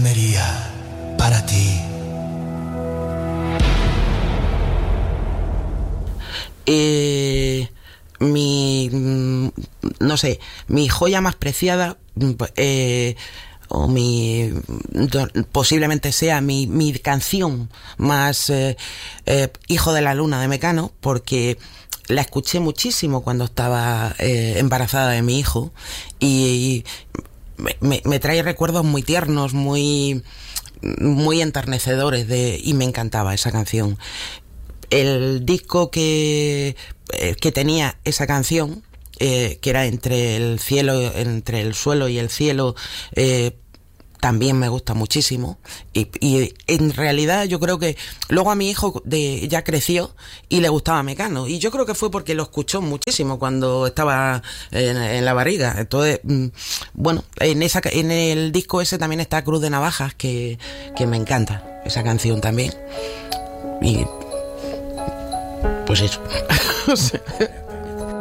Almería, para ti. No sé, mi joya más preciada, posiblemente sea mi canción más Hijo de la Luna de Mecano, porque la escuché muchísimo cuando estaba embarazada de mi hijo y me trae recuerdos muy tiernos, muy enternecedores y me encantaba esa canción. El disco que tenía esa canción, que era entre el suelo y el cielo, también me gusta muchísimo y en realidad yo creo que luego a mi hijo ya creció y le gustaba Mecano, y yo creo que fue porque lo escuchó muchísimo cuando estaba en la barriga. Entonces, bueno, en el disco ese también está Cruz de Navajas, que me encanta esa canción también, y pues eso.